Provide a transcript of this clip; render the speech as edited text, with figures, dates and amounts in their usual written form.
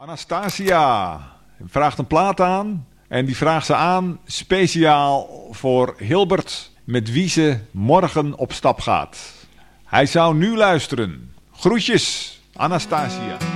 Anastasia vraagt een plaat aan en die vraagt ze aan speciaal voor Hilbert, met wie ze morgen op stap gaat. Hij zou nu luisteren. Groetjes, Anastasia.